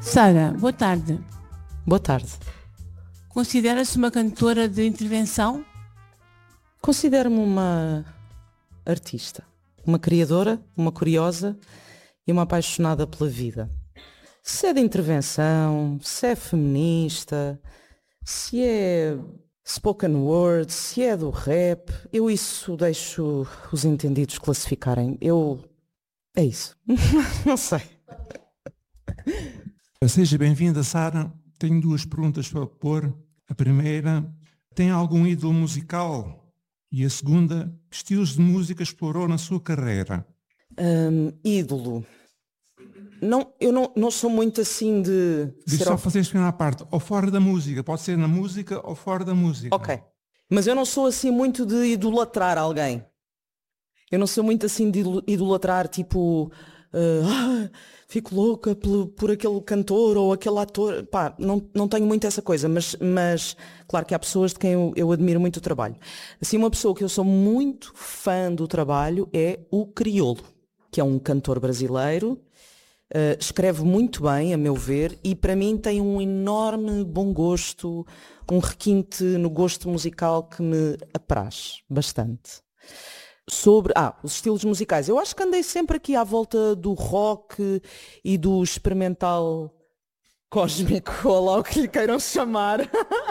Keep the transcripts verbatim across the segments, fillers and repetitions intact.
Sara, boa tarde. Boa tarde. Considera-se uma cantora de intervenção? Considero-me uma artista, uma criadora, uma curiosa e uma apaixonada pela vida. Se é de intervenção, se é feminista, se é spoken word, se é do rap, eu isso deixo os entendidos classificarem. Eu... é isso. Não sei. Seja bem-vinda, Sara. Tenho duas perguntas para pôr. A primeira, tem algum ídolo musical? E a segunda, que estilos de música explorou na sua carreira? Um, ídolo. Não, eu não, não sou muito assim de... Deixa só fazer a segunda parte. Ou fora da música. Pode ser na música ou fora da música. Ok. Mas eu não sou assim muito de idolatrar alguém. Eu não sou muito assim de idolatrar, tipo... Uh, ah, fico louca por, por aquele cantor ou aquele ator. Pá, não, não tenho muito essa coisa, mas, mas claro que há pessoas de quem eu, eu admiro muito o trabalho. Assim, uma pessoa que eu sou muito fã do trabalho é o Criolo, que é um cantor brasileiro, uh, escreve muito bem, a meu ver, e para mim tem um enorme bom gosto, um requinte no gosto musical que me apraz bastante. Sobre ah, os estilos musicais, eu acho que andei sempre aqui à volta do rock e do experimental cósmico, ou lá o que lhe queiram chamar.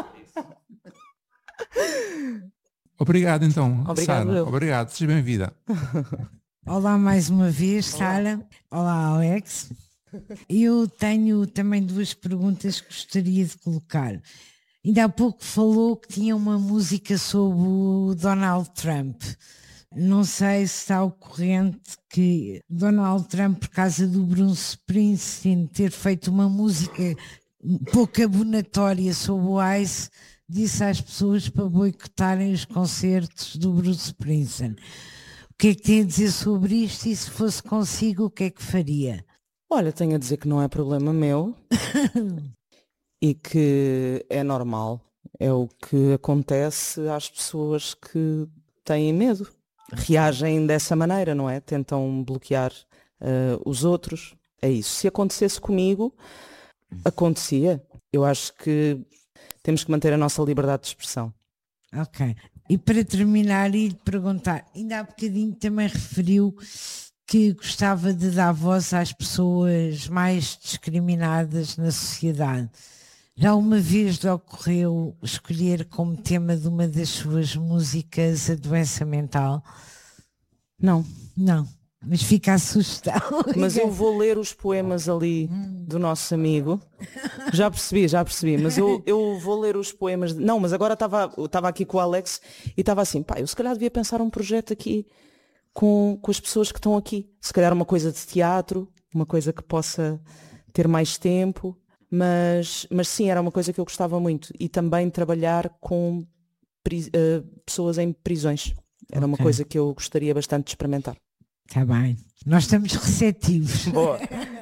Obrigado então, Obrigado, Sara. eu. Obrigado, seja bem-vinda. Olá mais uma vez, Sara. Olá, Alex. Eu tenho também duas perguntas que gostaria de colocar. Ainda há pouco falou que tinha uma música sobre o Donald Trump. Não sei se está ao corrente que Donald Trump, por causa do Bruce Springsteen ter feito uma música pouco abonatória sobre o Ice, disse às pessoas para boicotarem os concertos do Bruce Springsteen. O que é que tem a dizer sobre isto e se fosse consigo, o que é que faria? Olha, tenho a dizer que não é problema meu e que é normal. É o que acontece às pessoas que têm medo. Reagem dessa maneira, não é? Tentam bloquear uh, os outros. É isso. Se acontecesse comigo, acontecia. Eu acho que temos que manter a nossa liberdade de expressão. Ok. E para terminar, e lhe perguntar, ainda há bocadinho também referiu que gostava de dar voz às pessoas mais discriminadas na sociedade. Já uma vez lhe ocorreu escolher como tema de uma das suas músicas a doença mental? Não. Não, mas fica assustado. Mas eu vou ler os poemas ali do nosso amigo. Já percebi, já percebi. Mas eu, eu vou ler os poemas. De... Não, mas agora estava aqui com o Alex e estava assim, pá, eu se calhar devia pensar um projeto aqui com, com as pessoas que estão aqui. Se calhar uma coisa de teatro, uma coisa que possa ter mais tempo. Mas, mas sim, era uma coisa que eu gostava muito. E também trabalhar com pri, uh, pessoas em prisões. Era okay. Uma coisa que eu gostaria bastante de experimentar. Está bem. Nós estamos receptivos. Boa.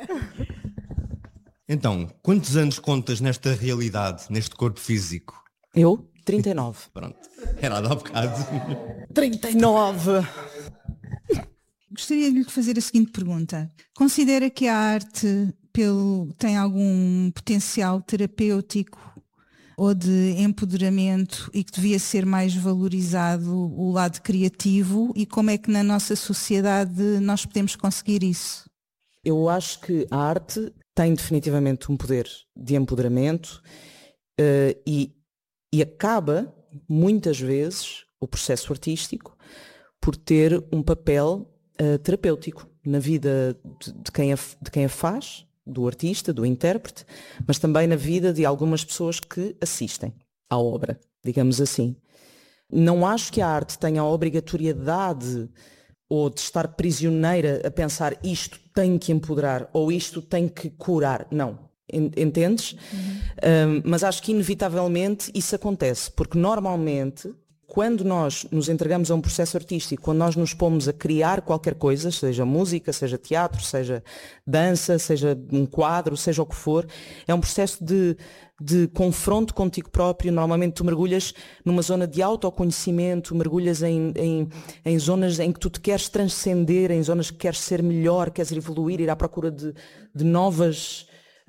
Então, quantos anos contas nesta realidade, neste corpo físico? Eu? trinta e nove. Pronto. Era há bocado. trinta e nove! Gostaria de lhe fazer a seguinte pergunta. Considera que a arte pelo, tem algum potencial terapêutico ou de empoderamento e que devia ser mais valorizado o lado criativo, e como é que na nossa sociedade nós podemos conseguir isso? Eu acho que a arte tem definitivamente um poder de empoderamento uh, e, e acaba, muitas vezes, o processo artístico por ter um papel uh, terapêutico na vida de, de, quem a, de quem a faz, do artista, do intérprete, mas também na vida de algumas pessoas que assistem à obra, digamos assim. Não acho que a arte tenha a obrigatoriedade ou de estar prisioneira a pensar isto tem que empoderar ou isto tem que curar. Não. Entendes? Uhum. Um, mas acho que inevitavelmente isso acontece, porque normalmente quando nós nos entregamos a um processo artístico, quando nós nos pomos a criar qualquer coisa, seja música, seja teatro, seja dança, seja um quadro, seja o que for, é um processo de, de confronto contigo próprio. Normalmente tu mergulhas numa zona de autoconhecimento, mergulhas em, em, em zonas em que tu te queres transcender, em zonas que queres ser melhor, queres evoluir, ir à procura de, de novas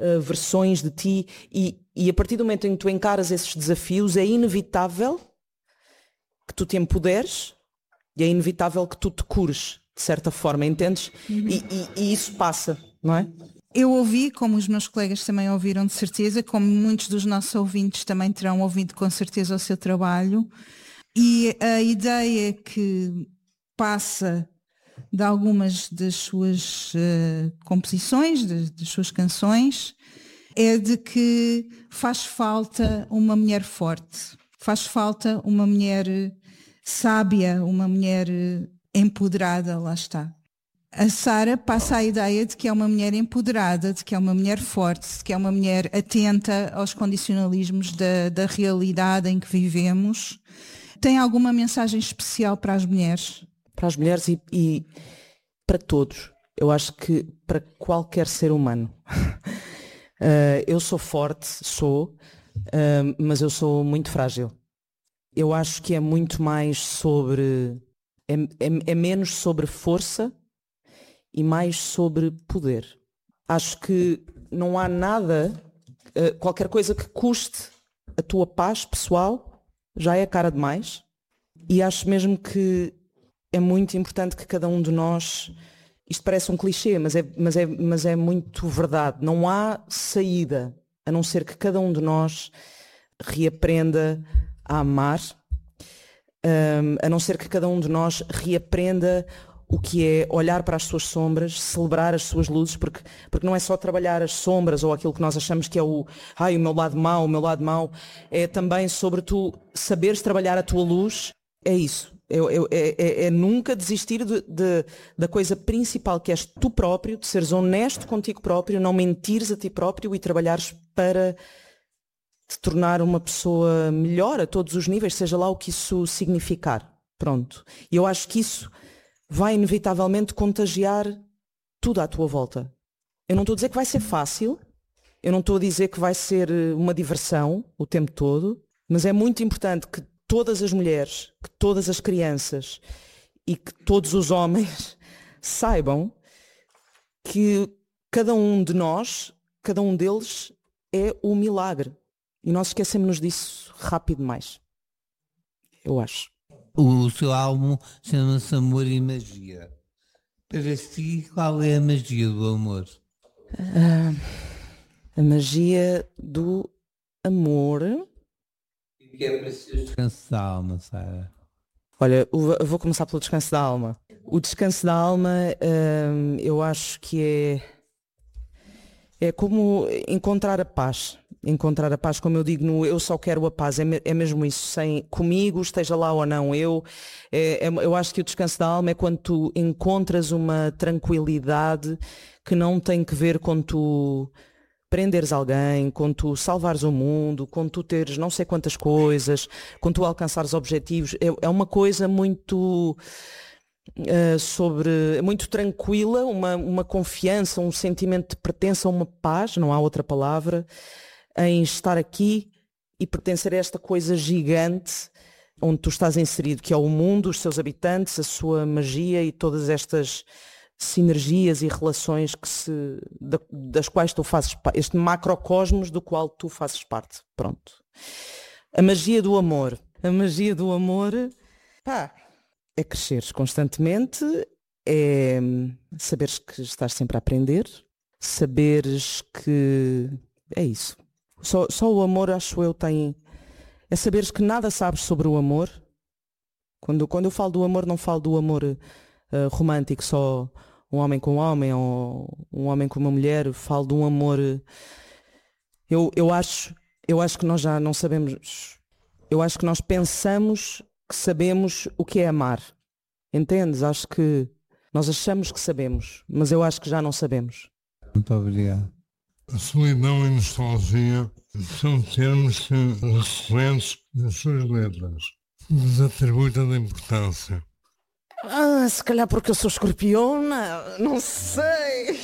uh, versões de ti e, e a partir do momento em que tu encaras esses desafios é inevitável que tu te empoderes e é inevitável que tu te cures, de certa forma, entendes? Uhum. E, e, e isso passa, não é? Eu ouvi, como os meus colegas também ouviram de certeza, como muitos dos nossos ouvintes também terão ouvido com certeza o seu trabalho, e a ideia que passa de algumas das suas uh, composições, de, das suas canções, é de que faz falta uma mulher forte, faz falta uma mulher sábia, uma mulher empoderada, lá está. A Sara passa a ideia de que é uma mulher empoderada, de que é uma mulher forte, de que é uma mulher atenta aos condicionalismos da, da realidade em que vivemos. Tem alguma mensagem especial para as mulheres? Para as mulheres e, e para todos. Eu acho que para qualquer ser humano. uh, eu sou forte, sou, uh, mas eu sou muito frágil. Eu acho que é muito mais sobre... É, é, é menos sobre força e mais sobre poder. Acho que não há nada, uh, qualquer coisa que custe a tua paz pessoal já é cara demais. E acho mesmo que é muito importante que cada um de nós, isto parece um clichê, mas é, mas é, mas é muito verdade, não há saída a não ser que cada um de nós reaprenda a amar, um, a não ser que cada um de nós reaprenda o que é olhar para as suas sombras, celebrar as suas luzes, porque, porque não é só trabalhar as sombras ou aquilo que nós achamos que é o, ai, o meu lado mau, o meu lado mau, é também sobre tu saberes trabalhar a tua luz, é isso, é, é, é, é nunca desistir de, de, da coisa principal que és tu próprio, de seres honesto contigo próprio, não mentires a ti próprio e trabalhares para te tornar uma pessoa melhor a todos os níveis, seja lá o que isso significar, pronto. E eu acho que isso vai inevitavelmente contagiar tudo à tua volta. Eu não estou a dizer que vai ser fácil, eu não estou a dizer que vai ser uma diversão o tempo todo, mas é muito importante que todas as mulheres, que todas as crianças e que todos os homens saibam que cada um de nós, cada um deles é o milagre. E nós esquecemos-nos disso rápido demais. Eu acho. O seu álbum chama-se Amor e Magia. Para si, qual é a magia do amor? Uh, a magia do amor. O que é para si o descanso da alma, Sara? Olha, eu vou começar pelo descanso da alma. O descanso da alma, uh, eu acho que é, é como encontrar a paz. Encontrar a paz, como eu digo no Eu Só Quero a Paz, é, me, é mesmo isso, sem comigo, esteja lá ou não eu, é, é, eu acho que o descanso da alma é quando tu encontras uma tranquilidade que não tem que ver com tu prenderes alguém, com tu salvares o mundo, com tu teres não sei quantas coisas, com tu alcançares objetivos, é, é uma coisa muito... Uh, sobre, muito tranquila, uma, uma confiança, um sentimento de pertença, uma paz, não há outra palavra, em estar aqui e pertencer a esta coisa gigante onde tu estás inserido, que é o mundo, os seus habitantes, a sua magia e todas estas sinergias e relações que se, das quais tu fazes parte, este macrocosmos do qual tu fazes parte. Pronto. A magia do amor. A magia do amor, pá, é cresceres constantemente, é saberes que estás sempre a aprender, saberes que é isso. Só, só o amor, acho eu, tem... É saberes que nada sabes sobre o amor. Quando, quando eu falo do amor, não falo do amor uh, romântico, só um homem com um homem ou um homem com uma mulher. Falo de um amor... Eu, eu, acho, eu acho que nós já não sabemos... Eu acho que nós pensamos que sabemos o que é amar. Entendes? Acho que nós achamos que sabemos, mas eu acho que já não sabemos. Muito obrigado. A solidão e a nostalgia são termos recorrentes nas suas letras. Nos atribui tanta importância. Ah, se calhar porque eu sou escorpiona, não sei.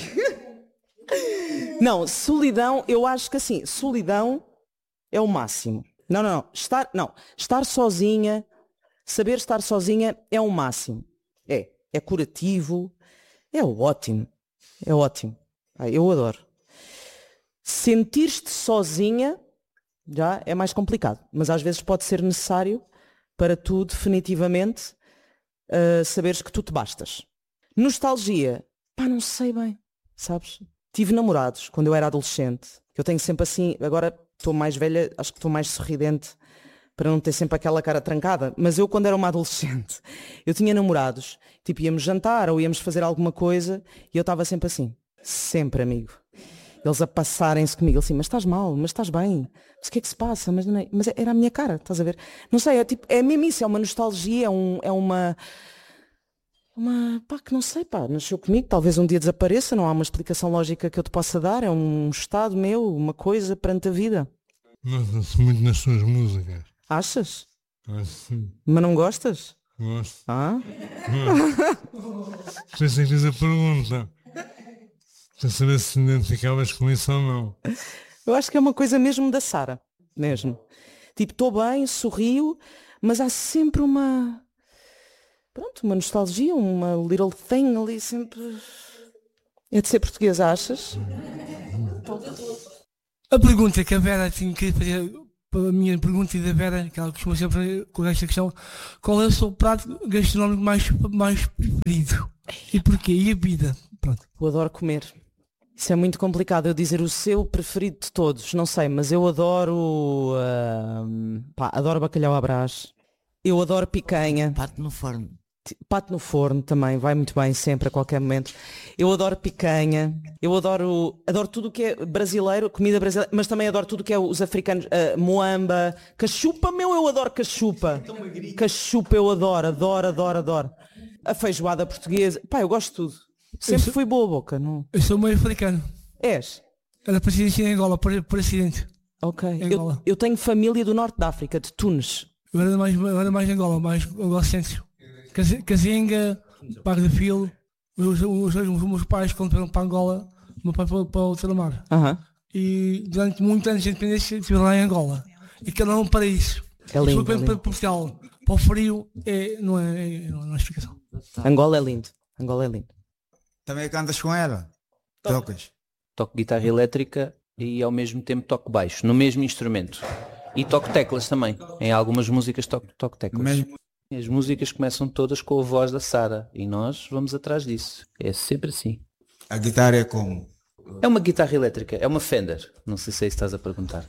Não, solidão, eu acho que assim, solidão é o máximo. Não, não, não. Estar, não. Estar sozinha, saber estar sozinha é o máximo. É, é curativo, é ótimo. É ótimo. Ah, eu adoro. Sentir-te sozinha já é mais complicado, mas às vezes pode ser necessário para tu definitivamente uh, saberes que tu te bastas. Nostalgia, pá, não sei bem, sabes? Tive namorados quando eu era adolescente, que eu tenho sempre assim, agora estou mais velha, acho que estou mais sorridente para não ter sempre aquela cara trancada, mas eu quando era uma adolescente, eu tinha namorados, tipo íamos jantar ou íamos fazer alguma coisa e eu estava sempre assim, sempre amigo. Eles a passarem-se comigo, assim, mas estás mal, mas estás bem, mas o que é que se passa? Mas, não é... mas era a minha cara, estás a ver? Não sei, é tipo, é mesmo isso, é uma nostalgia, é, um, é uma... Uma, pá, que não sei, pá, nasceu comigo, talvez um dia desapareça, não há uma explicação lógica que eu te possa dar, é um estado meu, uma coisa perante a vida. Nota-se muito nas suas músicas. Achas? Acho sim. Mas não gostas? Gosto. Ah? Pensei que fiz a pergunta. Para saber se identificavas com isso ou não. Eu acho que é uma coisa mesmo da Sara, mesmo. Tipo, estou bem, sorrio, mas há sempre uma... Pronto, uma nostalgia, uma little thing ali sempre... É de ser portuguesa, achas? A pergunta que a Vera tinha que fazer, a minha pergunta e da Vera, que ela costuma sempre com esta questão, qual é o seu prato gastronómico mais, mais preferido? E porquê? E a vida? Pronto. Eu adoro comer. Isso é muito complicado, eu dizer o seu preferido de todos, não sei, mas eu adoro... Uh, pá, adoro bacalhau à Brás. Eu adoro picanha. Pato no forno. Pato no forno também, vai muito bem sempre, a qualquer momento. Eu adoro picanha, eu adoro, adoro tudo o que é brasileiro, comida brasileira, mas também adoro tudo o que é os africanos, uh, moamba, cachupa, meu, eu adoro cachupa. Cachupa eu adoro, adoro, adoro, adoro. A feijoada portuguesa, pá, eu gosto de tudo. Sempre sou, fui boa boca, não? Eu sou meio africano. És? Era para acidente em Angola, por, por acidente. Ok. Eu, eu tenho família do norte da África, de Tunis. Eu era mais, eu era mais Angola, mais Angola Centro. Casinga, Barra de Filo, os, os, os meus pais quando foram para Angola, o meu pai foi para o Telemar. Uh-huh. E durante muitos anos de independência estive lá em Angola. E cada um para isso. É lindo, para, é lindo. Para Portugal, para o frio, é, não, é, é, não é explicação. Angola é lindo. Angola é lindo. Também cantas com ela? Tocas? Toco guitarra elétrica e ao mesmo tempo toco baixo, no mesmo instrumento. E toco teclas também. Em algumas músicas toco, toco teclas. Mesmo... As músicas começam todas com a voz da Sara e nós vamos atrás disso. É sempre assim. A guitarra é como? É uma guitarra elétrica, é uma Fender. Não sei se é isso que estás a perguntar.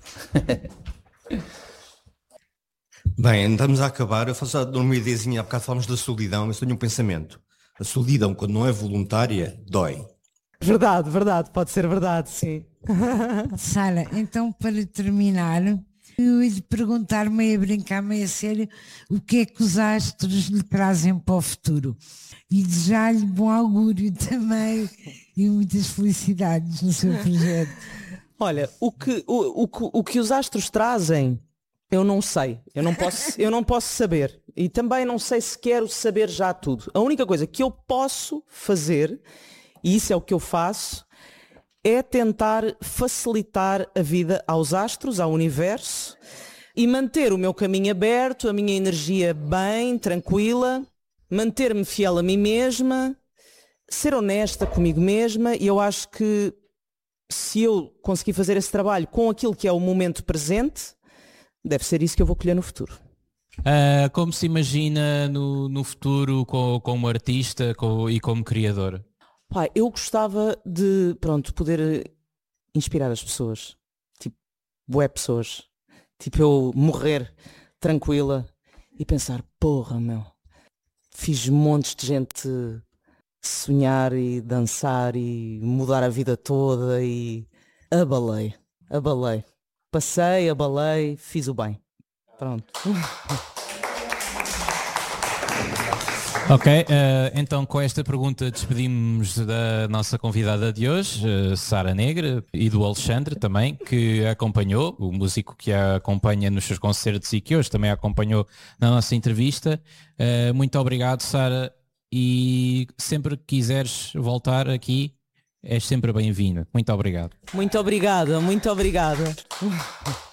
Bem, estamos a acabar. Eu faço uma ideiazinha, há bocado falamos da solidão, mas tenho um pensamento. A solidão, quando não é voluntária, dói. Verdade, verdade, pode ser verdade, sim. Sara, então para terminar, eu ia lhe perguntar, meio a brincar, meio a sério, o que é que os astros lhe trazem para o futuro? E desejar-lhe bom augúrio também e muitas felicidades no seu projeto. Olha, o que, o, o, o que os astros trazem, eu não sei, eu não posso, eu não posso saber. E também não sei se quero saber já tudo. A única coisa que eu posso fazer, e isso é o que eu faço, é tentar facilitar a vida aos astros, ao universo, e manter o meu caminho aberto, a minha energia bem, tranquila, manter-me fiel a mim mesma, ser honesta comigo mesma, e eu acho que se eu conseguir fazer esse trabalho com aquilo que é o momento presente, deve ser isso que eu vou colher no futuro. Uh, como se imagina no, no futuro como, como artista com, e como criador? Pai, eu gostava de, pronto, poder inspirar as pessoas. Tipo, bué pessoas. Tipo, eu morrer tranquila e pensar, porra, meu, fiz montes de gente sonhar e dançar e mudar a vida toda e abalei, abalei. Passei, abalei, fiz o bem. Pronto. Ok, uh, então com esta pergunta despedimos da nossa convidada de hoje, uh, Sara Negra, e do Alexandre também, que a acompanhou, o músico que a acompanha nos seus concertos e que hoje também a acompanhou na nossa entrevista. Uh, muito obrigado, Sara, e sempre que quiseres voltar aqui, és sempre bem-vinda. Muito obrigado. Muito obrigada, muito obrigada.